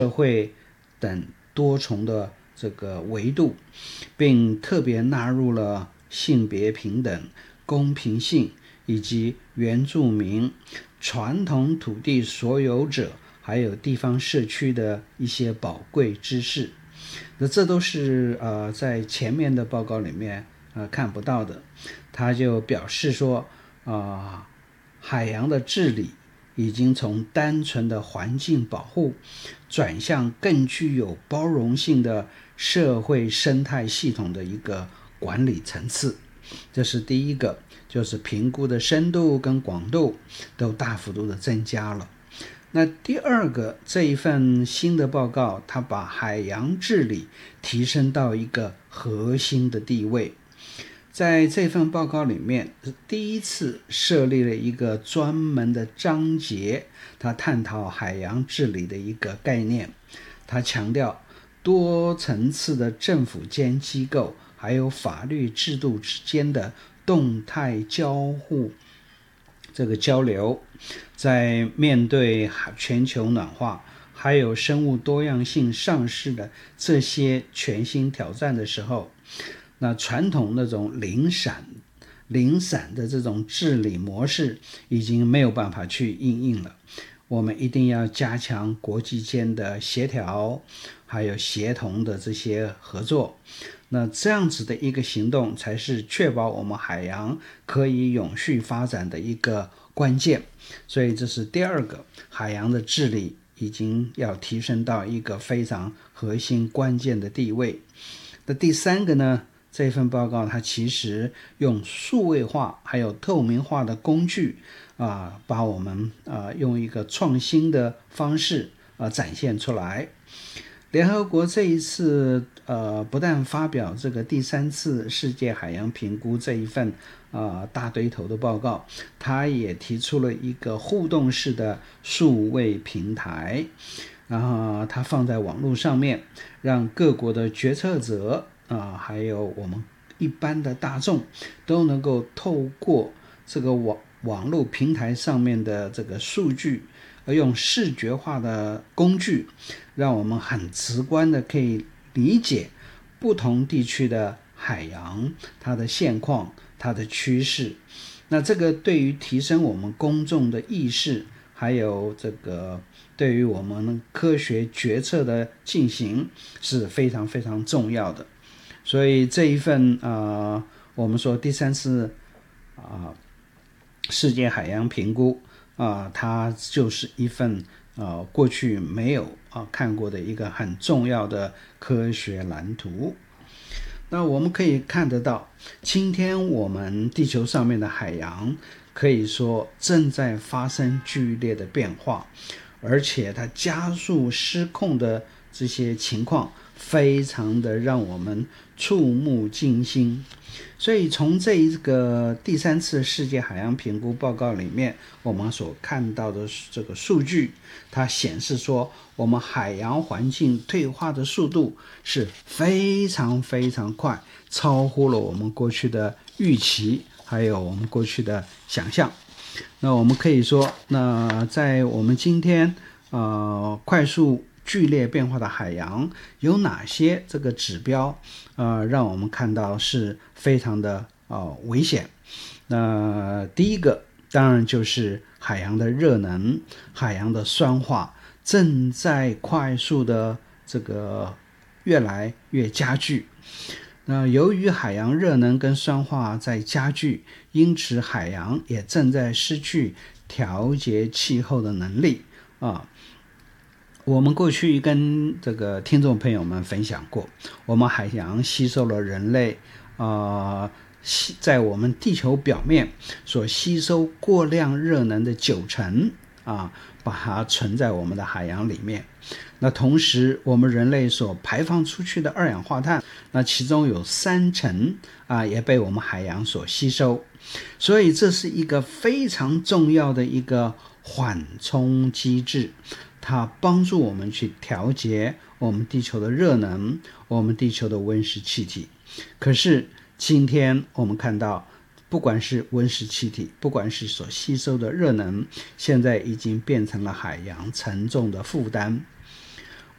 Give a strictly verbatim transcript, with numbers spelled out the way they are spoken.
社会等多重的这个维度，并特别纳入了性别平等、公平性以及原住民、传统土地所有者还有地方社区的一些宝贵知识。那这都是呃在前面的报告里面呃看不到的。他就表示说啊、呃，海洋的治理已经从单纯的环境保护转向更具有包容性的社会生态系统的一个管理层次。这是第一个，就是评估的深度跟广度都大幅度的增加了。那第二个，这一份新的报告，它把海洋治理提升到一个核心的地位。在这份报告里面，第一次设立了一个专门的章节，它探讨海洋治理的一个概念。它强调多层次的政府间机构还有法律制度之间的动态交互这个交流，在面对全球暖化还有生物多样性丧失的这些全新挑战的时候，那传统那种零散零散的这种治理模式已经没有办法去因应了。我们一定要加强国际间的协调还有协同的这些合作，那这样子的一个行动才是确保我们海洋可以永续发展的一个关键。所以这是第二个，海洋的治理已经要提升到一个非常核心关键的地位。那第三个呢，这份报告它其实用数位化还有透明化的工具啊，把我们啊用一个创新的方式啊展现出来。联合国这一次呃不但发表这个第三次世界海洋评估这一份啊大堆头的报告，它也提出了一个互动式的数位平台，然后它放在网络上面，让各国的决策者啊，还有我们一般的大众都能够透过这个网网络平台上面的这个数据，而用视觉化的工具，让我们很直观的可以理解不同地区的海洋它的现况它的趋势。那这个对于提升我们公众的意识，还有这个对于我们科学决策的进行是非常非常重要的。所以这一份呃，我们说第三次啊、呃、世界海洋评估啊、呃，它就是一份呃过去没有啊、呃、看过的一个很重要的科学蓝图。那我们可以看得到，今天我们地球上面的海洋可以说正在发生剧烈的变化，而且它加速失控的这些情况非常的让我们触目惊心。所以从这一个第三次世界海洋评估报告里面，我们所看到的这个数据，它显示说我们海洋环境退化的速度是非常非常快，超乎了我们过去的预期还有我们过去的想象。那我们可以说，那在我们今天呃快速剧烈变化的海洋有哪些这个指标呃让我们看到是非常的呃危险。那第一个当然就是海洋的热能，海洋的酸化正在快速的这个越来越加剧。那由于海洋热能跟酸化在加剧，因此海洋也正在失去调节气候的能力啊。我们过去跟这个听众朋友们分享过，我们海洋吸收了人类呃在我们地球表面所吸收过量热能的九成啊，把它存在我们的海洋里面。那同时我们人类所排放出去的二氧化碳，那其中有三成啊也被我们海洋所吸收。所以这是一个非常重要的一个缓冲机制，它帮助我们去调节我们地球的热能，我们地球的温室气体。可是今天我们看到，不管是温室气体，不管是所吸收的热能，现在已经变成了海洋沉重的负担。